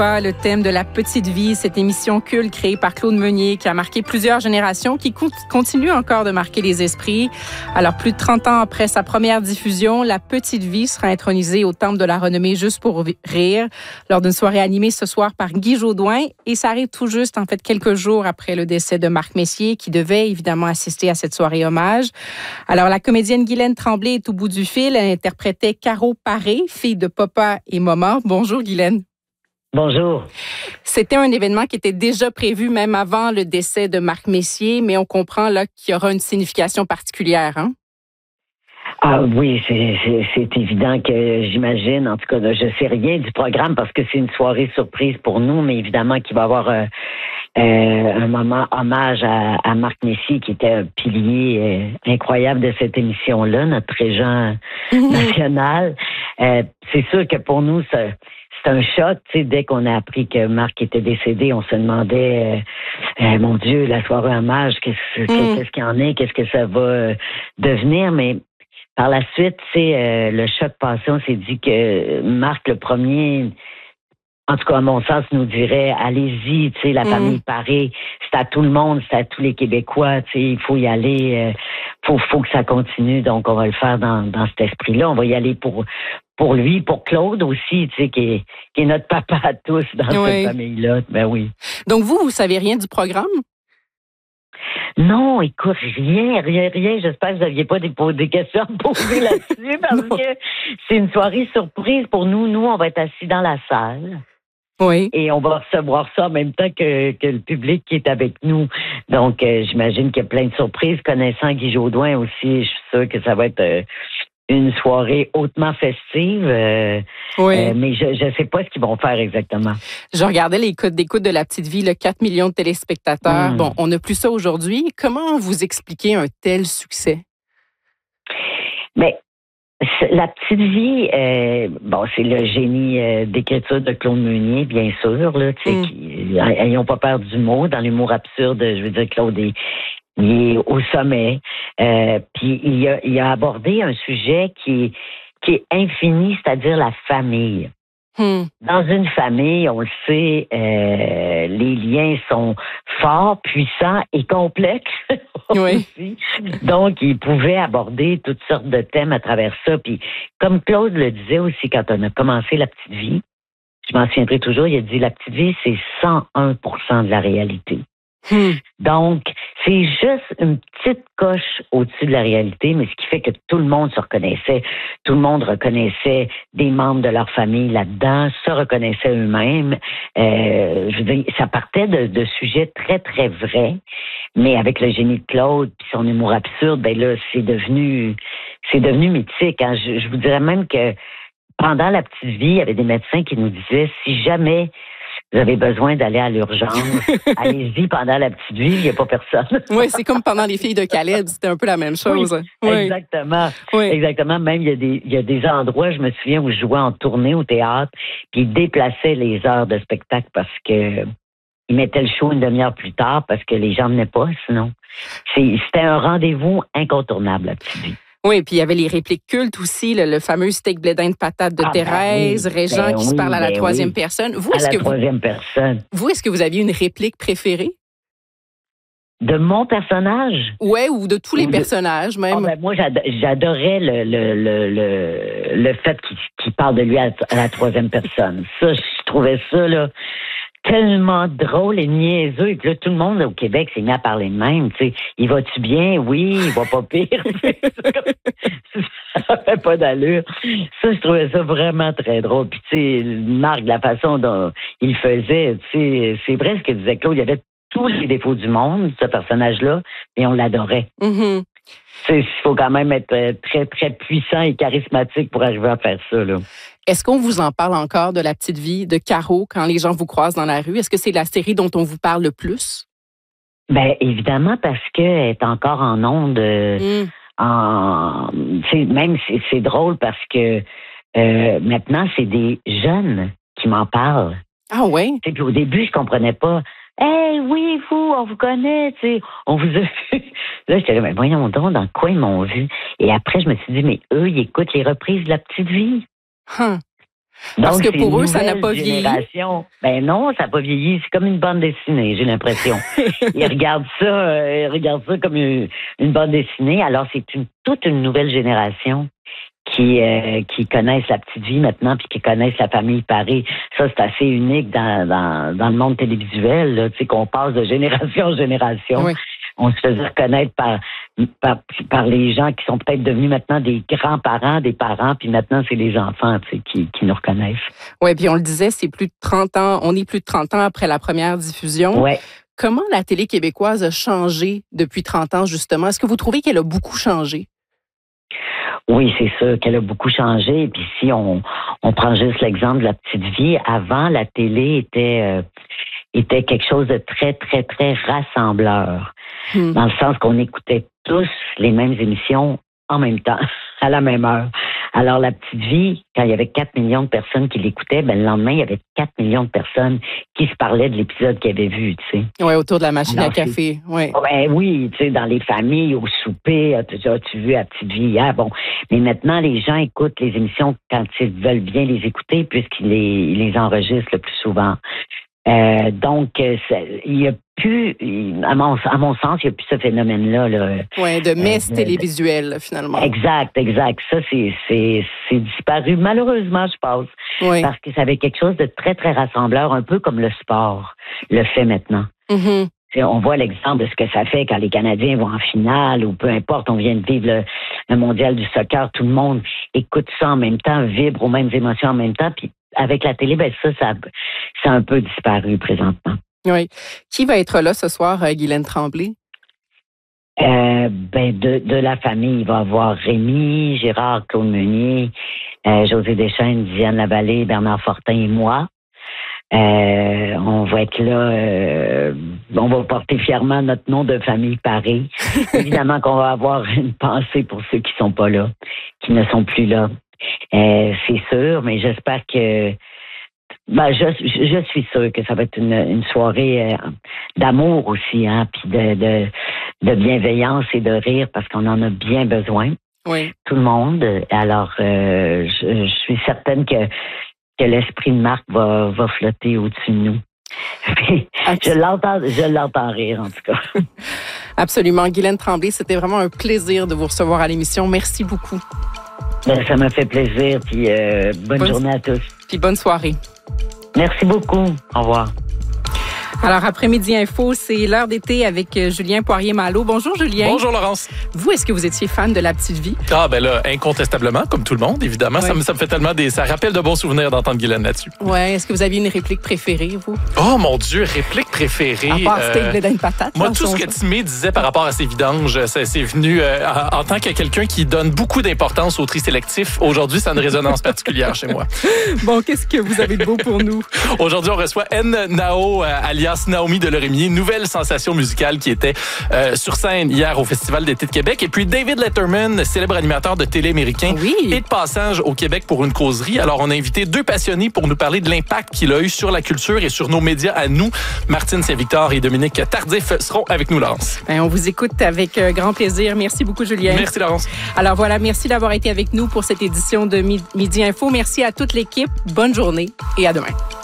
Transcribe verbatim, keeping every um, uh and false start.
pas le thème de La Petite Vie, cette émission culte créée par Claude Meunier qui a marqué plusieurs générations, qui continue encore de marquer les esprits. Alors, plus de trente ans après sa première diffusion, La Petite Vie sera intronisée au Temple de la Renommée juste pour rire lors d'une soirée animée ce soir par Guy Jodoin. Et ça arrive tout juste, en fait, quelques jours après le décès de Marc Messier, qui devait évidemment assister à cette soirée hommage. Alors, la comédienne Guylaine Tremblay est au bout du fil. Elle interprétait Caro Paré, fille de papa et maman. Bonjour, Guylaine. Bonjour. C'était un événement qui était déjà prévu même avant le décès de Marc Messier, mais on comprend là qu'il y aura une signification particulière, hein? Ah oui, c'est, c'est, c'est évident que j'imagine, en tout cas, je sais rien du programme parce que c'est une soirée surprise pour nous, mais évidemment qu'il va y avoir euh, euh, un moment hommage à, à Marc Messier qui était un pilier euh, incroyable de cette émission-là, notre régent national. Euh, c'est sûr que pour nous, ça, c'est un choc, tu sais, dès qu'on a appris que Marc était décédé, on se demandait, euh, euh, mon Dieu, la soirée hommage, qu'est-ce, mm. qu'est-ce qu'il y en est, qu'est-ce que ça va euh, devenir, mais par la suite, tu sais, euh, le choc passé, on s'est dit que Marc, le premier, en tout cas, à mon sens, nous dirait, allez-y, tu sais, la mmh. famille Paré, c'est à tout le monde, c'est à tous les Québécois, tu sais, il faut y aller, euh, faut, faut que ça continue, donc on va le faire dans, dans cet esprit-là. On va y aller pour, pour lui, pour Claude aussi, tu sais, qui est, qui est notre papa à tous dans oui. cette famille-là. Ben oui. Donc vous, vous savez rien du programme? Non, écoute, rien, rien, rien. J'espère que vous n'aviez pas des, des questions à me poser là-dessus parce que c'est une soirée surprise pour nous. Nous, on va être assis dans la salle. Oui. Et on va recevoir ça en même temps que, que le public qui est avec nous. Donc, euh, j'imagine qu'il y a plein de surprises. Connaissant Guy Jodoin aussi, je suis sûre que ça va être euh, une soirée hautement festive. Euh, oui. euh, mais je ne sais pas ce qu'ils vont faire exactement. Je regardais les codes d'écoute de La Petite Vie, le quatre millions de téléspectateurs. Mmh. Bon, on n'a plus ça aujourd'hui. Comment vous expliquez un tel succès? Mais La Petite Vie, euh, bon, c'est le génie euh, d'écriture de Claude Meunier, bien sûr. Là, tu sais, mm. qui, ils n'ont pas peur du mot. Dans l'humour absurde, je veux dire, Claude est, il est au sommet. Euh, puis il a, il a abordé un sujet qui, qui est infini, c'est-à-dire la famille. Hmm. Dans une famille, on le sait, euh, les liens sont forts, puissants et complexes. Oui. Donc, il pouvait aborder toutes sortes de thèmes à travers ça. Puis, comme Claude le disait aussi quand on a commencé La Petite Vie, je m'en souviendrai toujours, il a dit La Petite Vie, c'est cent un pour cent de la réalité. Hmm. Donc, c'est juste une petite coche au-dessus de la réalité, mais ce qui fait que tout le monde se reconnaissait. Tout le monde reconnaissait des membres de leur famille là-dedans, se reconnaissaient eux-mêmes. Euh, je veux dire, ça partait de, de sujets très, très vrais, mais avec le génie de Claude puis son humour absurde, ben là, c'est devenu, c'est devenu mythique. Hein. Je, je vous dirais même que pendant La Petite Vie, il y avait des médecins qui nous disaient, si jamais vous avez besoin d'aller à l'urgence, allez-y pendant La Petite Vie, il n'y a pas personne. Oui, c'est comme pendant Les Filles de Caleb, c'était un peu la même chose. Oui, oui. Exactement. Oui. Exactement. Même, il y, a des, il y a des endroits, je me souviens, où je jouais en tournée au théâtre, puis ils déplaçaient les heures de spectacle parce que ils mettaient le show une demi-heure plus tard parce que les gens ne venaient pas, sinon. C'est, c'était un rendez-vous incontournable, La Petite Vie. Oui, puis il y avait les répliques cultes aussi, le, le fameux steak blédin de patate de ah, Thérèse, ben oui, Régent ben qui oui, se parle à la ben troisième oui. personne. Vous, à est-ce la que troisième vous, personne. Vous, est-ce que vous aviez une réplique préférée? De mon personnage? Oui, ou de tous les de... personnages, même. Oh, ben, moi, j'adorais le, le, le, le, le fait qu'il, qu'il parle de lui à, à la troisième personne. Ça, je trouvais ça, là, tellement drôle et niaiseux. Et puis là, tout le monde au Québec s'est mis à parler de même. Tu sais, il va-tu bien? Oui, il va pas pire. Ça fait pas d'allure. Ça, je trouvais ça vraiment très drôle. Puis, tu sais, Marc, la façon dont il faisait, tu sais, c'est vrai ce que disait Claude. Il y avait tous les défauts du monde, ce personnage-là, et on l'adorait. Mm-hmm. Il faut quand même être très, très puissant et charismatique pour arriver à faire ça, là. Est-ce qu'on vous en parle encore de La Petite Vie de Caro quand les gens vous croisent dans la rue? Est-ce que c'est la série dont on vous parle le plus? Bien, évidemment, parce qu'elle est encore en ondes. Euh, mm. en, même, c'est, c'est drôle parce que euh, maintenant, c'est des jeunes qui m'en parlent. Ah oui? Puis au début, je comprenais pas. Hey, oui, vous, on vous connaît, tu sais, on vous a vu. Là, j'étais là, mais voyons donc, dans quoi ils m'ont vu? Et après, je me suis dit, mais eux, ils écoutent les reprises de La Petite Vie. Huh. Parce Donc, que pour eux, ça n'a pas vieilli. Ben non, ça n'a pas vieilli. C'est comme une bande dessinée, j'ai l'impression. Ils regardent ça, euh, ils regardent ça comme une, une bande dessinée. Alors, c'est une, toute une nouvelle génération qui euh, qui connaissent la petite vie maintenant, puis qui connaissent la famille Paré. Ça, c'est assez unique dans dans, dans le monde télévisuel, là, tu sais, qu'on passe de génération en génération. Oui. On se faisait reconnaître par, par par les gens qui sont peut-être devenus maintenant des grands-parents, des parents, puis maintenant, c'est les enfants, tu sais, qui, qui nous reconnaissent. Oui, puis on le disait, c'est plus de trente ans, on est plus de trente ans après la première diffusion. Ouais. Comment la télé québécoise a changé depuis trente ans, justement? Est-ce que vous trouvez qu'elle a beaucoup changé? Oui, c'est sûr qu'elle a beaucoup changé. Et puis si on, on prend juste l'exemple de la petite vie, avant, la télé était, euh, était quelque chose de très, très, très rassembleur. Hmm. Dans le sens qu'on écoutait tous les mêmes émissions en même temps, à la même heure. Alors, la petite vie, quand il y avait quatre millions de personnes qui l'écoutaient, ben, le lendemain, il y avait quatre millions de personnes qui se parlaient de l'épisode qu'ils avaient vu, tu sais. Oui, autour de la machine Alors, à café, oui. Ben oui, tu sais, dans les familles, au souper, as-tu, as-tu vu la petite vie hier? Bon, mais maintenant, les gens écoutent les émissions quand ils veulent bien les écouter, puisqu'ils les, ils les enregistrent le plus souvent. Euh, donc, il n'y a plus, à mon, à mon sens, il n'y a plus ce phénomène-là. Là, oui, de messe euh, télévisuelle, finalement. Exact, exact. Ça, c'est, c'est, c'est disparu, malheureusement, je pense. Oui. Parce que ça avait quelque chose de très, très rassembleur, un peu comme le sport le fait maintenant. Mm-hmm. On voit l'exemple de ce que ça fait quand les Canadiens vont en finale ou peu importe, on vient de vivre le, le mondial du soccer, tout le monde écoute ça en même temps, vibre aux mêmes émotions en même temps, puis avec la télé, ben ça, ça, ça a un peu disparu présentement. Oui. Qui va être là ce soir, Guylaine Tremblay? Euh, ben de, de la famille, il va y avoir Rémi, Gérard, Claude Meunier, euh, José Deschênes, Diane Lavallée, Bernard Fortin et moi. Euh, on va être là, euh, on va porter fièrement notre nom de famille Paré. Évidemment qu'on va avoir une pensée pour ceux qui sont pas là, qui ne sont plus là. Euh, c'est sûr, mais j'espère que ben, je, je suis sûre que ça va être une, une soirée euh, d'amour aussi, hein, puis de, de, de bienveillance et de rire, parce qu'on en a bien besoin. Oui. Tout le monde. Alors, euh, je, je suis certaine que, que l'esprit de Marc va, va flotter au-dessus de nous. je l'entends, je l'entends rire, en tout cas. Absolument. Guylaine Tremblay, c'était vraiment un plaisir de vous recevoir à l'émission. Merci beaucoup. Ben, ça m'a fait plaisir, puis euh, bonne, bonne journée à tous. Puis bonne soirée. Merci beaucoup. Au revoir. Alors, après-midi info, c'est l'heure d'été avec Julien Poirier-Malo. Bonjour, Julien. Bonjour, Laurence. Vous, est-ce que vous étiez fan de La Petite Vie? Ah, ben là, incontestablement, comme tout le monde, évidemment. Ouais. Ça, me, ça me fait tellement des... Ça rappelle de bons souvenirs d'entendre Guylaine là-dessus. Oui. Est-ce que vous aviez une réplique préférée, vous? Oh, mon Dieu, réplique préférée. À part steak, blé d'une patate. Moi, tout ce que Timé disait par rapport à ses vidanges, ça, c'est venu euh, en, en tant que quelqu'un qui donne beaucoup d'importance au tri sélectif. Aujourd'hui, ça a une résonance particulière chez moi. Bon, qu'est-ce que vous avez de beau pour nous? Aujourd'hui, on reçoit N. Nao, euh, alias Naomi Delorimier, nouvelle sensation musicale qui était euh, sur scène hier au Festival d'été de Québec. Et puis David Letterman, célèbre animateur de télé américain, oui. est de passage au Québec pour une causerie. Alors, on a invité deux passionnés pour nous parler de l'impact qu'il a eu sur la culture et sur nos médias à nous. Martine Saint-Victor et Dominique Tardif seront avec nous, Laurence. Bien, on vous écoute avec grand plaisir. Merci beaucoup, Julien. Merci, Laurence. Alors voilà, merci d'avoir été avec nous pour cette édition de Midi Info. Merci à toute l'équipe. Bonne journée et à demain.